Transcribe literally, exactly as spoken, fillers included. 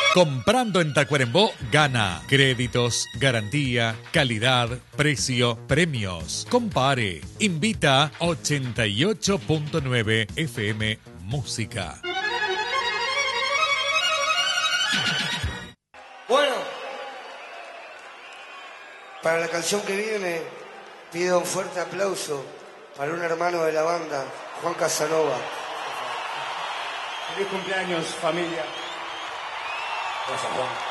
Comprando en Tacuarembó, gana. Créditos, garantía, calidad, precio, premios. Compare. Invita ochenta y ocho punto nueve F M Música. Bueno, para la canción que viene, pido un fuerte aplauso para un hermano de la banda, Juan Casanova. Feliz cumpleaños, familia. Gracias, Juan.